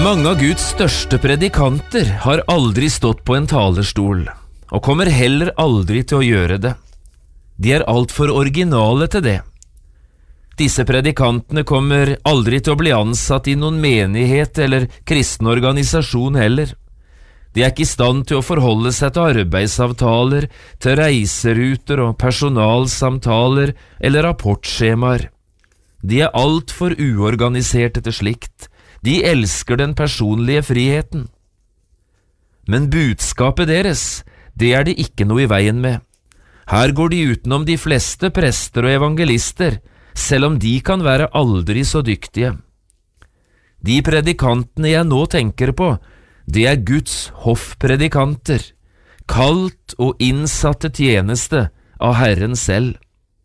Mange av Guds største predikanter har aldri stått på en talerstol, og kommer heller aldri til å gjøre det. De er alt for originale til det. Disse predikantene kommer aldri til å bli ansatt i noen menighet eller kristen organisasjon heller. De er ikke i stand til å forholde seg til arbeidsavtaler, til reiseruter og personalsamtaler eller rapportskjemaer. De er alt for uorganiserte til slikt. De elsker den personlige friheten. Men budskapet deres, det er det ikke noe i veien med. Her går de utenom de fleste prester og evangelister, selv om de kan være aldri så dyktige. De predikantene jeg nå tenker på, det er Guds hoffpredikanter, kalt og innsatt til tjeneste av Herren selv.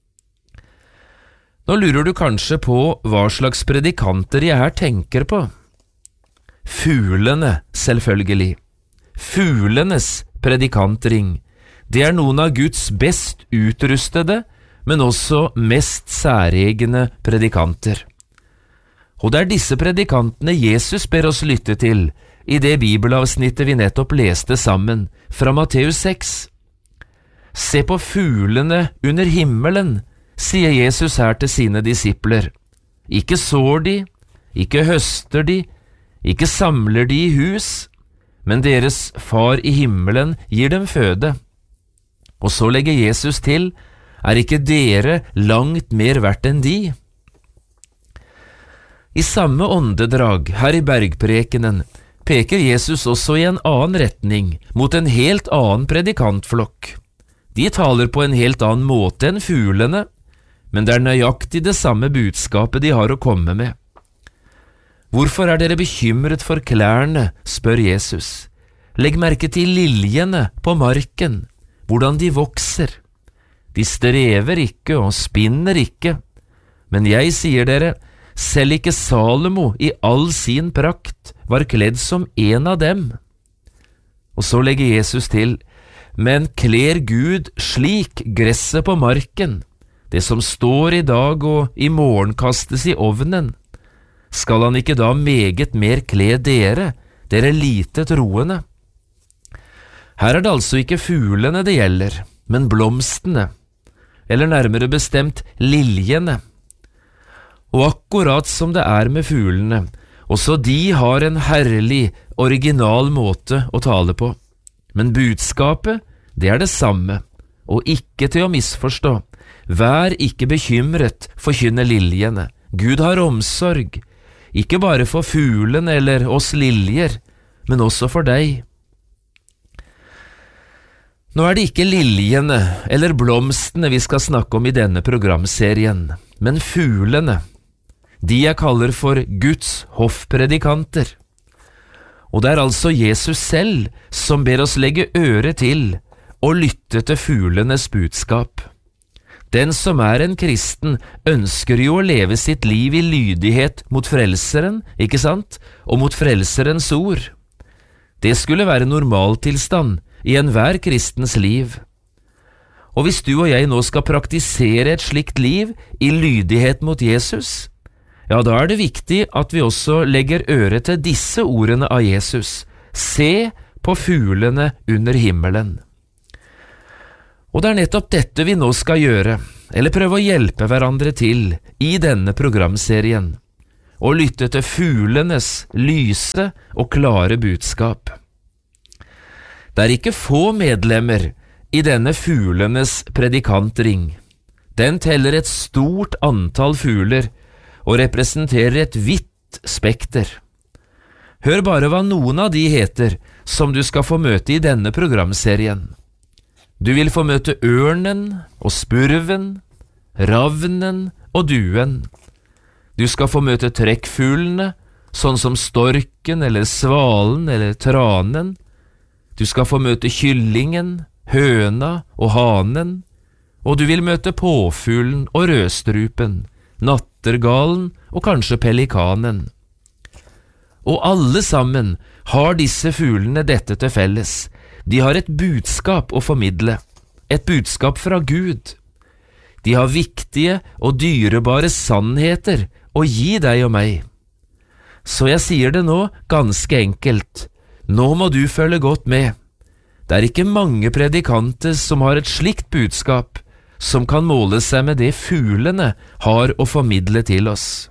Nå lurer du kanskje på hva slags predikanter jeg her tenker på. Fuglene, selvfølgelig. Fuglenes predikantring. Det er noen av Guds best utrustede, men også mest særegne predikanter. Og det er disse predikantene Jesus ber oss lytte til i det bibelavsnittet vi nettopp leste sammen, fra Matteus 6. Se på fuglene under himmelen, sier Jesus her til sine disipler. Ikke sår de, ikke høster de, ikke samler de i hus, men deres far i himmelen gir dem føde. Og så legger Jesus til, er ikke dere langt mer verdt enn de? I samme åndedrag, her i bergprekenen, peker Jesus også i en annen retning, mot en helt annen predikantflokk. De taler på en helt annen måte enn fuglene, men det er nøyaktig det samme budskapet de har å komme med. Hvorfor er dere bekymret for klærne, spør Jesus. Legg merke til liljene på marken, hvordan de vokser. De strever ikke og spinner ikke, men jeg sier dere, selv ikke Salomo i all sin prakt var kledd som en av dem. Og så legger Jesus til, men kler Gud slik gresset på marken, det som står i dag og i morgen kastes i ovnen, skal han ikke da meget mer kle dere, dere lite troende? Her er det altså ikke fuglene det gjelder, men blomstene, eller nærmere bestemt liljene. Og akkurat som det er med fuglene, også de har en herlig, original måte å tale på. Men budskapet, det er det samme, og ikke til å misforstå. Vær ikke bekymret, forkynner liljene. Gud har omsorg, ikke bare for fuglene eller oss liljer, men også for deg. Nå er det ikke liljene eller blomstene vi skal snakke om i denne programserien, men fuglene, de jeg kaller for Guds hoffpredikanter. Og det er altså Jesus selv som ber oss legge øre til og lytte til fuglenes budskap. Den som er en kristen ønsker jo å leve sitt liv i lydighet mot frelseren, ikke sant? Og mot frelserens ord. Det skulle være normaltilstand i enhver kristens liv. Og hvis du og jeg nå skal praktisere et slikt liv i lydighet mot Jesus, ja, da er det viktig at vi også legger øre til disse ordene av Jesus. Se på fuglene under himmelen. Og det er nettopp dette vi nå skal gjøre, eller prøve å hjelpe hverandre til i denne programserien, og lytte til fuglenes lyse og klare budskap. Det er ikke få medlemmer i denne fuglenes predikantring. Den teller et stort antall fugler og representerer et vidt spekter. Hør bare hva noen av de heter som du skal få møte i denne programserien. Du vil få møte ørnen og spurven, ravnen og duen. Du skal få møte trekkfuglene, sånn som storken eller svalen eller tranen. Du skal få møte kyllingen, høna og hanen, og du vil møte påfuglen og rødstrupen, nattergalen og kanskje pelikanen. Og alle sammen har disse fuglene dette til felles. De har et budskap å formidle, et budskap fra Gud. De har viktige og dyrebare sannheter å gi deg og meg. Så jeg sier det nå ganske enkelt, nå må du følge godt med. Det ikke mange predikanter som har et slikt budskap, som kan måle seg med det fuglene har å formidle til oss.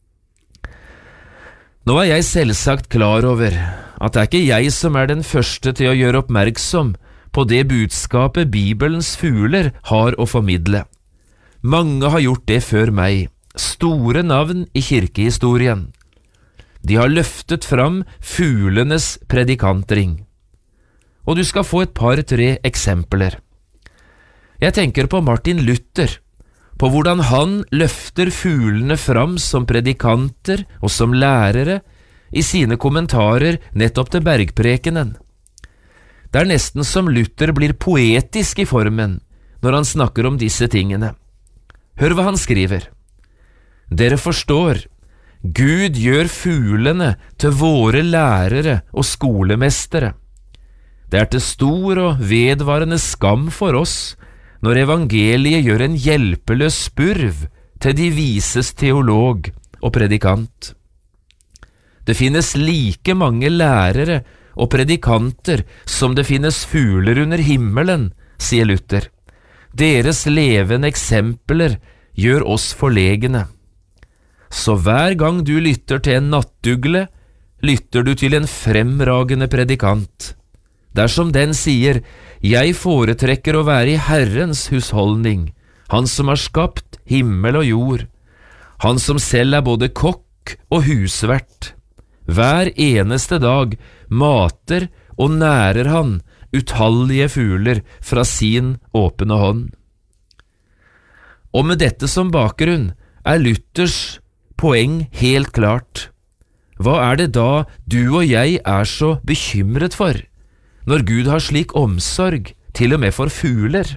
Nå jeg selvsagt klar over at det ikke jeg som den første til å gjøre oppmerksom på det budskapet Bibelens fugler har å formidle. Mange har gjort det før meg, store navn i kirkehistorien. De har løftet fram fuglenes predikantring. Og du skal få et par-tre eksempler. Jeg tenker på Martin Luther, på hvordan han løfter fuglene fram som predikanter og som lærere i sine kommentarer nettopp til bergprekenen. Det nesten som Luther blir poetisk i formen når han snakker om disse tingene. Hør hva han skriver. Dere forstår, Gud gjør fuglene til våre lærere og skolemestere. Det til stor og vedvarende skam for oss når evangeliet gjør en hjelpeløs spurv til de vises teolog og predikant. Det finnes like mange lærere og predikanter som det finnes fugler under himmelen, sier Luther. Deres levende eksempler gjør oss forlegne. Så hver gang du lytter til en nattugle, lytter du til en fremragende predikant. Dersom den sier, jeg foretrekker å være i Herrens husholdning, han som har skapt himmel og jord, han som selv både kokk og husvert. Hver eneste dag mater og nærer han utallige fugler fra sin åpne hånd. Og med dette som bakgrunn Luthers poeng helt klart. Hva det da du og jeg så bekymret for, når Gud har slik omsorg, til og med for fugler?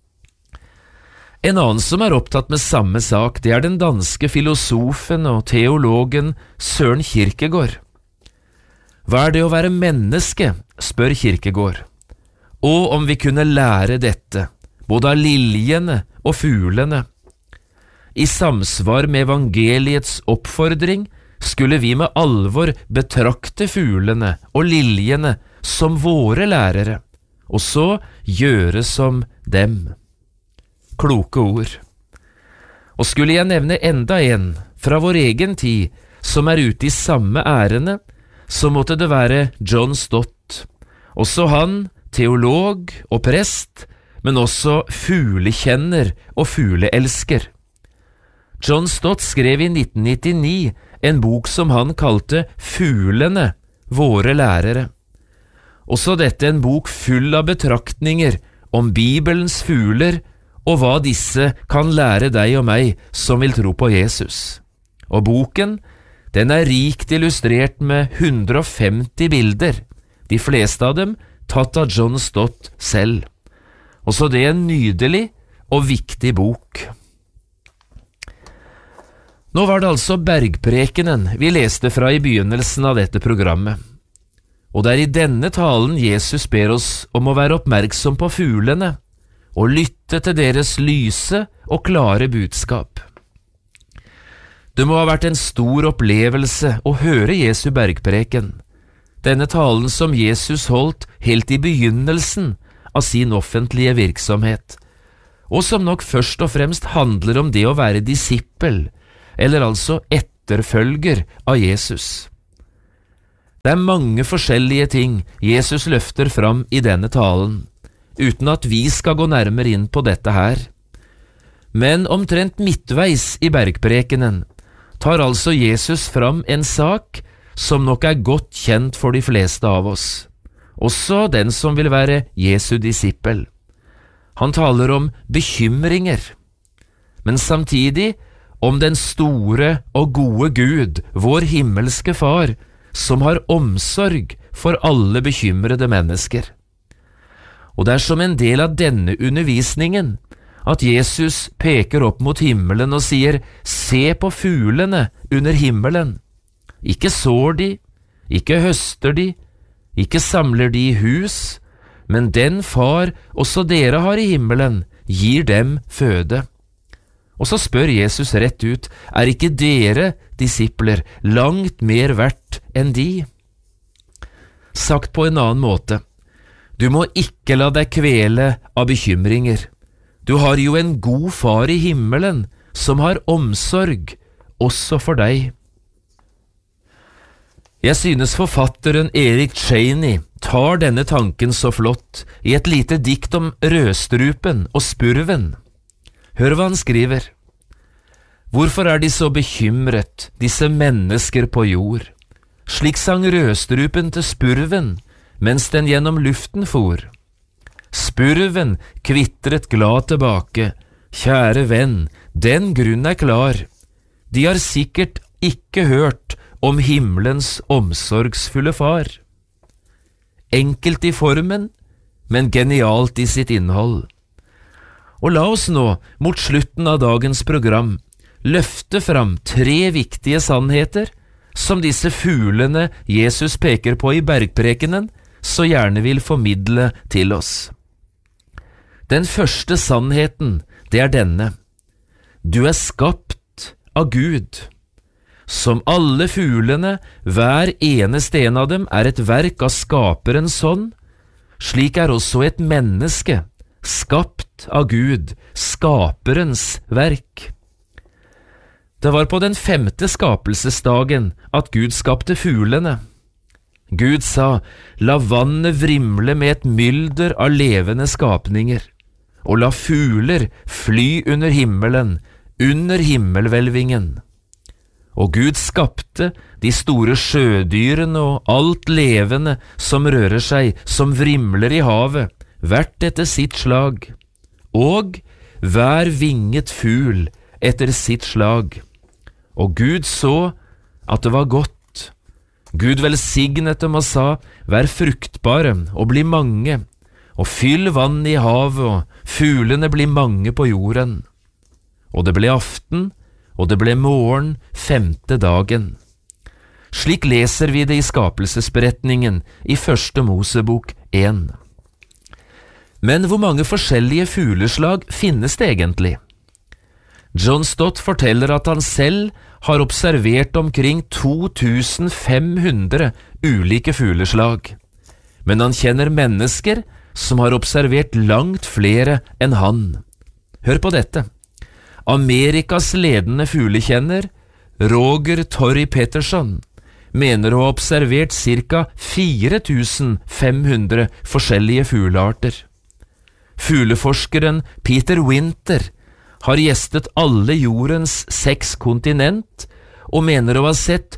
En annen som opptatt med samme sak, det den danske filosofen og teologen Søren Kierkegaard. Hva det å være menneske, spør Kierkegaard, og om vi kunne lære dette, både av liljene og fuglene. I samsvar med evangeliets oppfordring skulle vi med alvor betrakte fuglene og liljene som våre lærere, og så gjøre som dem. Kloke ord. Og skulle jeg nevne enda en fra vår egen tid som ute i samme ærende, så måtte det være John Stott. Også han, teolog og prest, men også fuglekjenner og fugleelsker. John Stott skrev i 1999 en bok som han kalte Fuglene, våre lærere. Også dette en bok full av betraktninger om Bibelens fugler og hva disse kan lære deg og meg som vil tro på Jesus. Og boken, den rikt illustrert med 150 bilder, de fleste av dem tatt av John Stott selv. Også det en nydelig og viktig bok. Nå var det altså bergprekenen vi leste fra i begynnelsen av dette programmet. Og det i denne talen Jesus ber oss om å være oppmerksom på fuglene og lytte til deres lyse og klare budskap. Det må ha vært en stor opplevelse å høre Jesu bergpreken, denne talen som Jesus holdt helt i begynnelsen av sin offentlige virksomhet, og som nok først og fremst handler om det å være disippel, eller altså etterfølger av Jesus. Det mange forskjellige ting Jesus løfter fram i denne talen, uten at vi skal gå nærmere inn på dette her. Men omtrent midtveis i bergprekenen tar altså Jesus fram en sak som nok godt kjent for de fleste av oss, også den som vil være Jesu disippel. Han taler om bekymringer, men samtidig om den store og gode Gud, vår himmelske Far, som har omsorg for alle bekymrede mennesker. Og det som en del av denne undervisningen at Jesus peker opp mot himmelen og sier, se på fuglene under himmelen. Ikke sår de, ikke høster de, ikke samler de i hus, men den Far også dere har i himmelen, gir dem føde. Og så spør Jesus rett ut, er ikke dere, disipler, langt mer verdt enn de? Sagt på en annen måte, du må ikke la deg kvele av bekymringer. Du har jo en god far i himmelen, som har omsorg, også for deg. Jeg synes forfatteren Erik Cheney tar denne tanken så flott i et lite dikt om rødstrupen og spurven. Hør hva han skriver. Hvorfor er de så bekymret, disse mennesker på jord? Slik sang rødstrupen til spurven, mens den gjennom luften for. Spurven kvittret glad tilbake, kjære venn, den grunn er klar. De har sikkert ikke hørt om himmelens omsorgsfulle far. Enkelt i formen, men genialt i sitt innhold. Og la oss nå, mot slutten av dagens program, løfte fram 3 viktige sannheter som disse fuglene Jesus peker på i bergprekenen så gjerne vil formidle til oss. Den første sannheten, det er denne. Du er skapt av Gud. Som alle fuglene, hver eneste en av dem er et verk av skaperens hånd, slik er også et menneske, skapt av Gud, skaperens verk. Det var på den 5. skapelsesdagen at Gud skapte fuglene. Gud sa, la vannet vrimle med et mylder av levende skapninger, og la fugler fly under himmelen, under himmelhvelvingen. Og Gud skapte de store sjødyrene og alt levende som rører seg, som vrimler i havet, hvert etter sitt slag, og hver vinget fugl etter sitt slag. Og Gud så at det var godt. Gud velsignet dem og sa, vær fruktbare og bli mange, og fyll vann i havet, og fuglene blir mange på jorden. Og det ble aften, og det ble morgen 5. dagen. Slik leser vi det i skapelsesberetningen i 1. Mosebok 1. Men hvor mange forskjellige fugleslag finnes det egentlig? John Stott forteller at han selv har observert omkring 2500 ulike fugleslag, men han kjenner mennesker som har observert langt flere enn han. Hør på dette. Amerikas ledende fuglekjenner, Roger Torrey Peterson, mener å ha observert ca. 4500 forskjellige fuglearter. Fugleforskeren Peter Winter har gjestet alle jordens 6 kontinent og mener å ha sett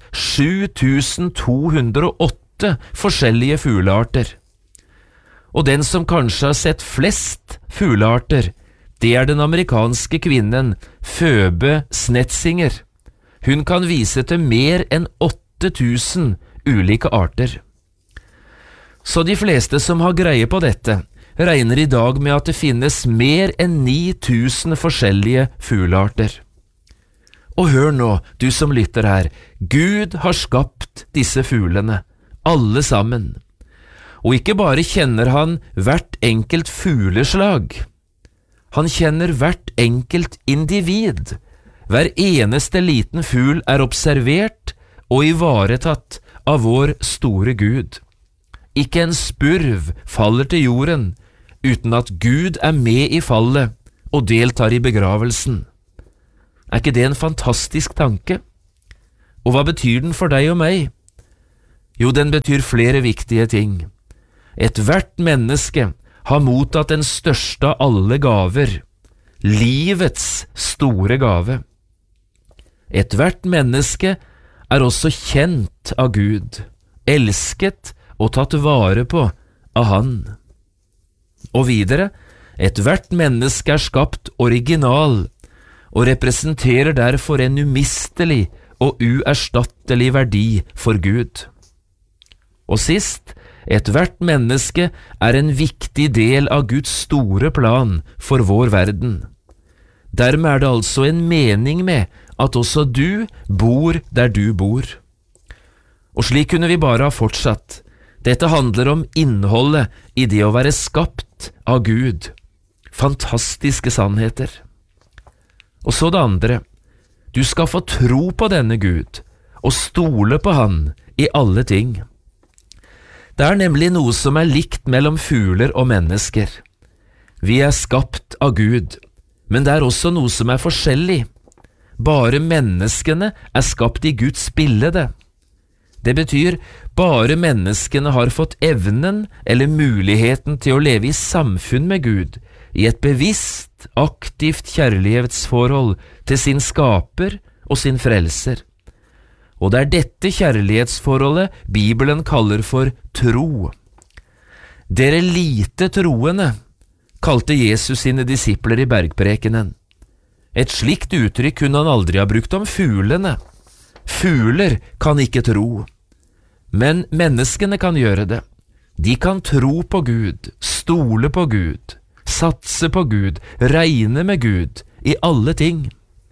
7208 forskjellige fuglearter. Og den som kanskje har sett flest fuglearter, det er den amerikanske kvinnen Phoebe Snetzinger. Hun kan vise til mer enn 8000 ulike arter. Så de fleste som har greie på dette, regner i dag med at det finnes mer enn 9000 forskjellige fuglearter. Og hør nå, du som lytter her, Gud har skapt disse fuglene, alle sammen. Og ikke bare kjenner han hvert enkelt fugleslag, han kjenner hvert enkelt individ. Hver eneste liten fugl er observert og ivaretatt av vår store Gud. Ikke en spurv faller til jorden uten at Gud er med i fallet og deltar i begravelsen. Er ikke det en fantastisk tanke? Og hva betyr den for deg og meg? Jo, den betyr flere viktige ting. Ethvert menneske har mottatt den største av alle gaver, livets store gave. Ethvert menneske er også kjent av Gud, elsket og tatt vare på av Han. Og videre, ethvert menneske er skapt original og representerer derfor en umistelig og uerstattelig verdi for Gud. Og sist, ethvert menneske er en viktig del av Guds store plan for vår verden. Dermed er det altså en mening med at også du bor der du bor. Og slik kunne vi bare ha fortsatt. Dette handler om innholdet i det å være skapt av Gud. Fantastiske sannheter. Og så det andre, du skal få tro på denne Gud, og stole på han i alle ting. Det er nemlig noe som er likt mellom fugler og mennesker. Vi er skapt av Gud, men det er også noe som er forskjellig. Bare menneskene er skapt i Guds bilde. Det betyr bare menneskene har fått evnen eller muligheten til å leve i samfunn med Gud, i et bevisst, aktivt kjærlighetsforhold til sin skaper og sin frelser. Og det er dette kjærlighetsforholdet Bibelen kaller for tro. Dere lite troende, kalte Jesus sine disipler i bergprekenen. Et slikt uttrykk kunne han aldri ha brukt om fuglene. Fugler kan ikke tro, men menneskene kan gjøre det. De kan tro på Gud, stole på Gud, satse på Gud, regne med Gud i alle ting.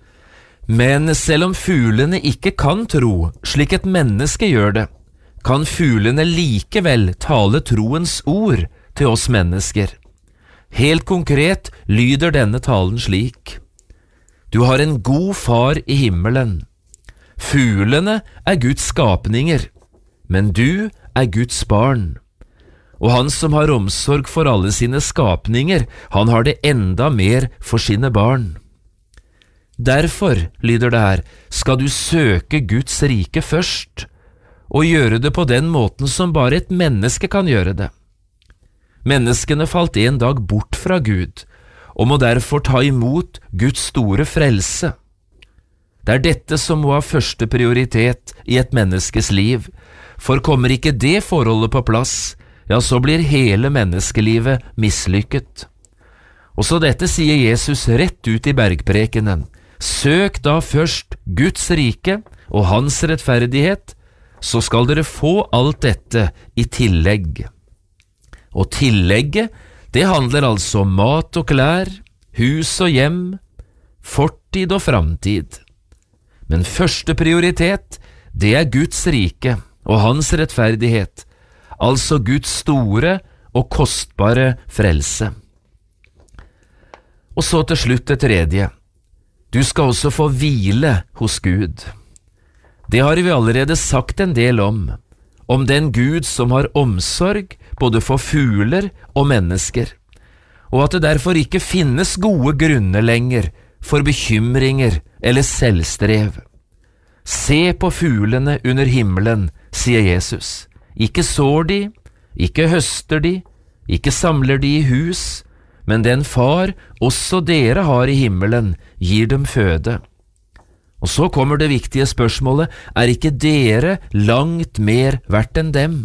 Men selv om fuglene ikke kan tro slik et menneske gjør det, kan fuglene likevel tale troens ord til oss mennesker. Helt konkret lyder denne talen slik: Du har en god far i himmelen. Fuglene er Guds skapninger, men du er Guds barn. Og han som har omsorg for alle sine skapninger, han har det enda mer for sine barn. Derfor, lyder det her, skal du søke Guds rike først, og gjøre det på den måten som bare et menneske kan gjøre det. Menneskene falt en dag bort fra Gud, og må derfor ta imot Guds store frelse. Det er dette som må ha første prioritet i et menneskes liv, for kommer ikke det forholdet på plass, ja, så blir hele menneskelivet mislykket. Og så dette sier Jesus rett ut i bergprekenen: Søk da først Guds rike og hans rettferdighet, så skal dere få alt dette i tillegg. Og tillegget, det handler altså om mat og klær, hus og hjem, fortid og framtid. Men første prioritet, det er Guds rike og hans rettferdighet, altså Guds store og kostbare frelse. Og så til slutt det tredje. Du skal også få hvile hos Gud. Det har vi allerede sagt en del om den Gud som har omsorg både for fugler og mennesker, og at det derfor ikke finnes gode grunner lenger for bekymringer eller selvstrev. Se på fuglene under himmelen, sier Jesus. Ikke sår de, ikke høster de, ikke samler de i hus, men den far også dere har i himmelen, gir dem føde. Og så kommer det viktige spørsmålet: er ikke dere langt mer verdt enn dem?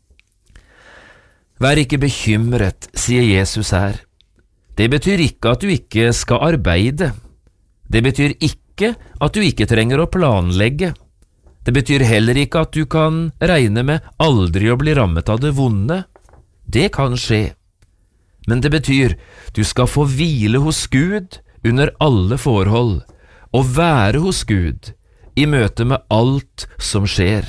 Vær ikke bekymret, sier Jesus her. Det betyr ikke at du ikke skal arbeide. Det betyr ikke at du ikke trenger å planlegge. Det betyr heller ikke at du kan regne med aldri å bli rammet av det vonde. Det kan skje. Men det betyr du skal få hvile hos Gud under alle forhold, og være hos Gud i møte med alt som skjer.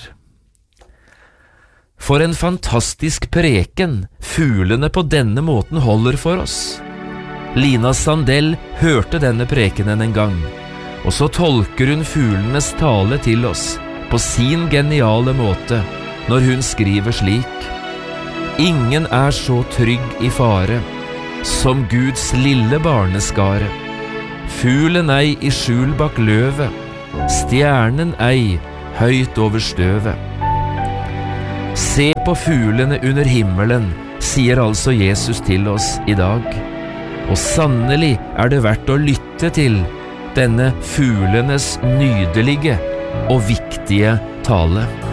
For en fantastisk preken fuglene på denne måten holder for oss. Lina Sandell hørte denne prekenen en gang, og så tolker hun fuglenes tale til oss på sin geniale måte når hun skriver slik: Ingen er så trygg i fare som Guds lille barneskare. Fuglen ei i skjul bak løvet, stjernen ei høyt over støvet. Se på fuglene under himmelen, sier altså Jesus til oss i dag. Og sannelig er det verdt å lytte til denne fuglenes nydelige og viktige tale.